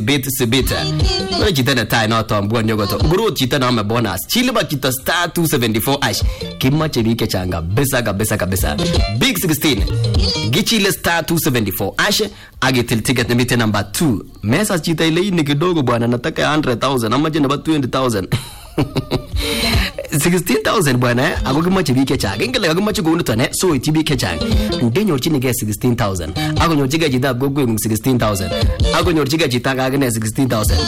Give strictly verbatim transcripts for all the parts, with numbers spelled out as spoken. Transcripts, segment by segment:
bit sibit. Wala chita na tai na tambua nyogoto. Guru chita na ame bonus. Chile ba chita star two seventy-four ash. Kimache bike changa besa kabisa kabisa. Big sixteen. Gichile star two seventy-four ash. Agitil ticket nimite number two. Mesa chita ile ni kidogo bwana, nataka one hundred thousand. Ama je naba twenty thousand. sixteen thousand bwana eh ako kimache bike changa ingele kimache ko unutone so itibike changa ndenyo chini ge sixteen thousand ako nyochige jita gogwe sixteen thousand ako nyochige jita kagene sixteen thousand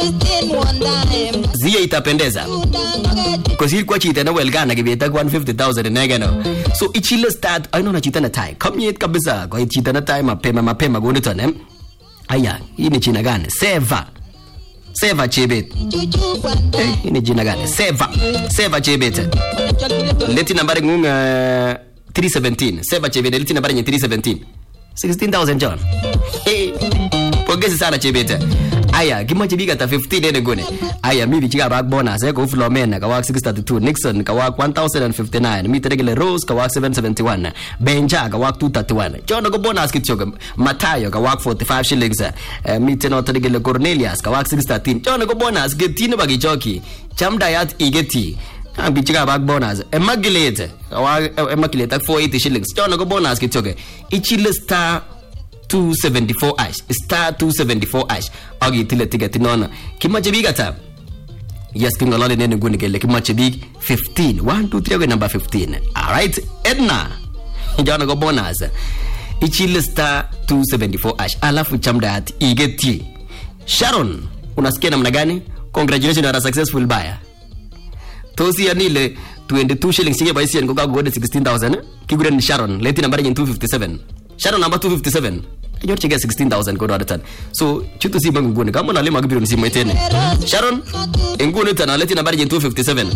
zia itapendeza kosi kwa chita na welgana kibeta one hundred fifty thousand negeno so ichile start I know na chita na tai kamyet kabisa kwa chita na tai mapema mapema ko unutone aya hii ni china gani seva Seva Chebet. Eh, ini jina gani? Seva. Seva Chebet. Leti nambari ngunga three seventeen. Seva Chebet. Leti nambari three seventeen. sixteen thousand John. Hey. Pongezi sana Chebet. Aya, kimache biga ta fifteen ene gune. Aya, mi bichiga bag bonus. Eko Flomena kawak six thirty-two. Nixon kawak one thousand fifty-nine. Mi regular Rose kawak seven seventy-one. Benja kawak two thirty-one. John ko bonus kitchoga. Matayo kawak forty-five shillings. Uh, mi teno regular Cornelius kawak six thirteen. John ko bonus getino bagi choki. Chamda yat igeti. Ang bichiga bag bonus. Immaculate kawak Immaculate four eighty shillings. John ko bonus kitchoga. Ichile star two seventy-four ash star two seventy-four ash agi tile ticket nona kimache big ata yes kingolole nene nguni kele kimache big fifteen one two three go number fifteen all right Edna jana go bonus ichile star two seventy-four ash alafu chamda at igeti Sharon unasikia namna gani congratulations on a successful buyer tosi anile twenty-two shillings singe by sien go go sixteen thousand kigure ni Sharon leti nambari two fifty-seven Sharon number two fifty-seven. You're to get sixteen thousand go to so chutu si bangu ngone kama nalema kibiru nsi mwetene Sharon ngone tana leti nambari two fifty-seven.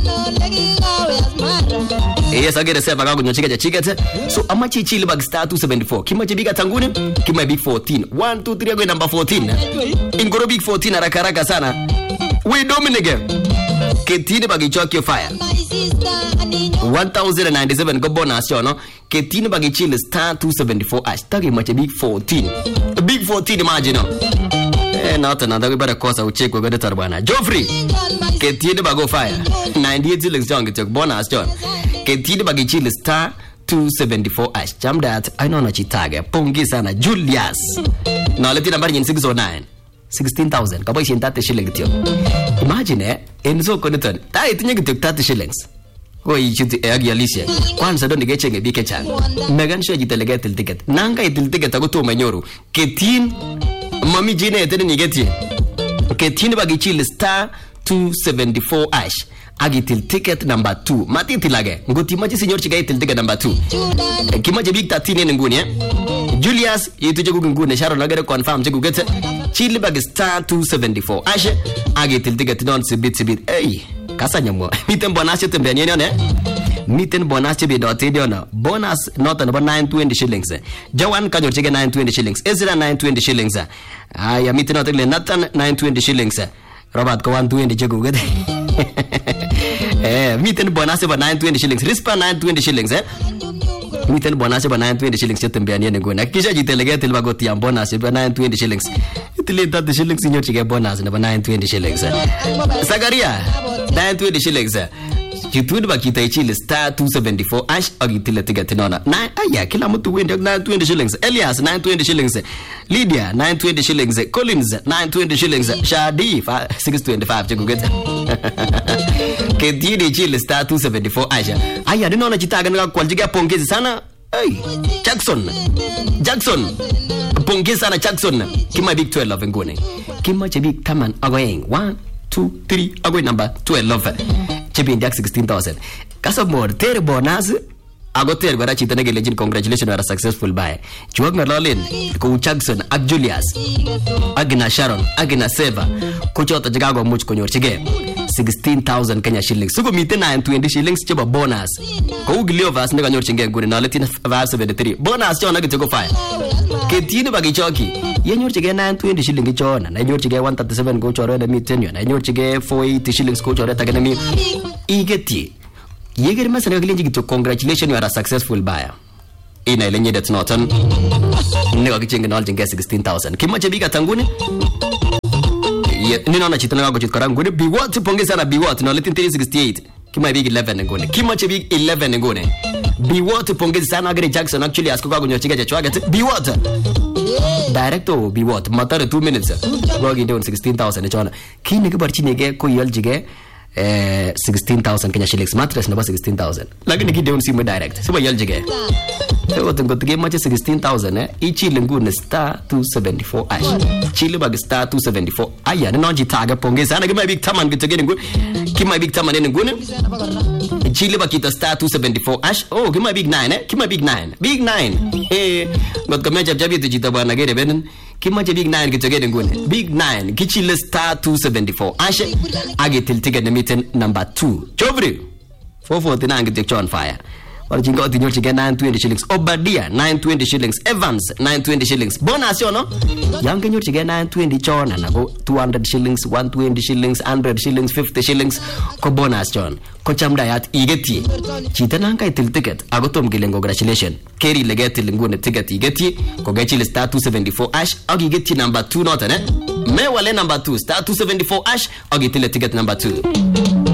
Yes agere sema kago nyochika ja chikete so amachi chili bag star two seventy-four kimache biga tangune kima big fourteen one two three go number fourteen ingoro big fourteen haraka haraka sana we Dominic ketine bagi chokyo fire one thousand ninety-seven go bonus chono ketine bagi chili star two seventy-four ash tagi mache big fourteen big fourteen imagine eh not another better kosa uchekwe gode tarbana Joffrey ketine bago fire ninety-eight shillings jonge chok bonus chon ketine bagi chili star two seventy-four ash jam that I know na chitage pongi sana Julius na leti nambari six oh nine sixteen thousand kaboy thirty shillings tio imagine enzo koneton tai tinye kitok thirty shillings go ichuti agi Alicia kwanza ndo nigechenge bike changa megan sho jitelege til ticket nanga itil ticket agoto manyoru ketin mami jine etene nigeti ketin bagi chill star two seventy-four ash agi til ticket number two mati tilage ngoti maji senior chiga til ticket number two kimaje big thirteen ene nguni eh Julius yituje ngune Sharon lagere confirm je gugete chill bagi star two seventy-four ash agi til ticket non sibit sibit eh kasanya mo miten bonus tembe ni ne miten bonus be dot ediona bonus not number nine twenty shillings Jawan kanyo chege nine twenty shillings Ezra nine twenty shillings aya miten not le Nathan nine twenty shillings Robert ko one twenty chego gede eh miten bonus be nine twenty shillings Rispa nine twenty shillings eh miten bonus be nine twenty shillings tembe ni ne ngona kisha jitelege tilba goti am bonus be nine twenty shillings itile thirty shillings nyo chege bonus number nine twenty shillings Sagaria nine twenty shillings Jitude bakita ichile star two seventy-four ash agitile ticket nona na aya kila mtu wende nine twenty shillings Elias nine twenty shillings Lydia nine twenty shillings Collins nine twenty shillings Shadi six twenty-five chekugeta kedidi ichile star two seventy-four ash aya ninaona jitaga nga kwaljiga pongezi sana hey Jackson Jackson pongezi sana Jackson kima big twelve ngone kima big taman agoyeng one two three agoy number twelve chebi india sixteen thousand kaso more ter bonus ago ter gwara chita nege legend congratulations on a successful buy chuak na lolin ko Jackson ak Julius agina Sharon agina Seva ko chota jigago much ko nyorchige sixteen thousand Kenya shillings sugo mite nine twenty shillings cheba bonus ko ugilio vas ne ganyorchinge gure na letin vas seventy-three bonus chona gitego fire ketini bagi choki yenyorchige nine twenty shillings chona na nyorchige one thirty-seven go choro na mite nyo na nyorchige four eighty shillings ko choro tagana mi igeti yeger masana galinji gito congratulations you are a successful buyer ina ilenye that's not on ne gakichenge na aljinge sixteen thousand kimache biga tanguni Yes, ni naona chito na kochut kora nguni. Biwot pongeza sana Biwot na letin three sixty-eight. Kima big eleven nguni. Kima che big eleven nguni. Biwot pongeza sana Agre Jackson actually asko kwa kunyochika cha chwaga. Biwot. Director Biwot matare two minutes. Gogi down sixteen thousand chona. Kini kibarchinige ko yaljige eh sixteen thousand Kenya shillings mattress na sixteen thousand. Lakini ki down simu direct. Siba yaljige. Ewo tungo tige mache sixteen thousand eh. Ichi nguni star two seventy-four ash. Chile bag star two seventy-four. Aya ni nonji taga pongeza sana kima big taman bitogene nguni. Kima big taman ene nguni. Chile bag kita star two seventy-four ash. Oh kima big nine eh. Kima big nine. Big nine. Eh ngot kama jab jabi tujita bwana gere benen. Kima big nine kitogene nguni. Big nine kichile star two seventy-four ash. Age til ticket na mitten number two. Chobri. four forty-nine kitek on fire. Walijinga otinyo chige nine twenty shillings. Obadia nine twenty shillings. Evans nine twenty shillings. Bonus yo no? Yang kenyo chige nine twenty chona na go two hundred shillings, one twenty shillings, one hundred shillings, fifty shillings. Ko bonus chon. Ko chamda yat igeti. Chita nanga itil ticket. Ago tom gilen congratulations. Keri lege til ngune ticket igeti. Ko gechile star two seventy-four ash. Agi igeti number two not eh? Me wale number two. Star two seventy-four ash. Agi tile ticket number two.